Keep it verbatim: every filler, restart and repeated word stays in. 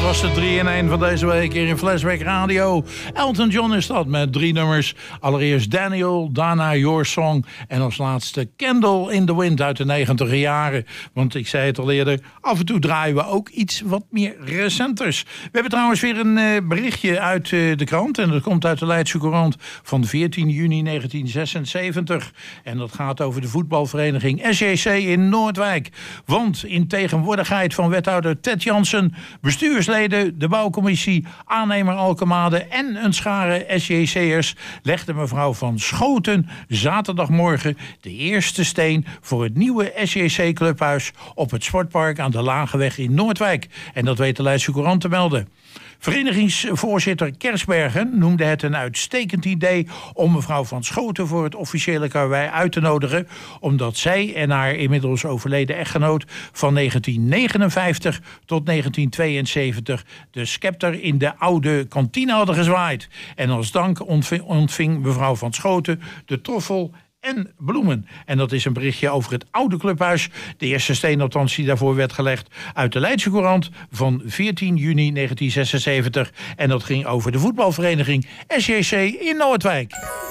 dat was de drie in één van deze week hier in Flashback Radio. Elton John is dat met drie nummers. Allereerst Daniel, daarna Your Song en als laatste Candle in the Wind uit de negentiger jaren. Want ik zei het al eerder, af en toe draaien we ook iets wat meer recenters. We hebben trouwens weer een uh, berichtje uit uh, de krant en dat komt uit de Leidse Courant van veertien juni negentien zesenzeventig. En dat gaat over de voetbalvereniging S J C in Noordwijk. Want in tegenwoordigheid van wethouder Ted Jansen, bestuursleden, de bouwcommissie, aannemer Alkemade en een schare S J C'ers legde mevrouw Van Schoten zaterdagmorgen de eerste steen voor het nieuwe S J C-clubhuis op het sportpark aan de Lageweg in Noordwijk. En dat weet de Leidse Courant te melden. Verenigingsvoorzitter Kersbergen noemde het een uitstekend idee om mevrouw Van Schoten voor het officiële karwei uit te nodigen, omdat zij en haar inmiddels overleden echtgenoot van negentien negenenvijftig tot negentien tweeënzeventig de scepter in de oude kantine hadden gezwaaid. En als dank ontving, ontving mevrouw Van Schoten de troffel en bloemen. En dat is een berichtje over het oude clubhuis. De eerste steen althans die daarvoor werd gelegd uit de Leidse Courant van veertien juni negentien zesenzeventig. En dat ging over de voetbalvereniging S J C in Noordwijk.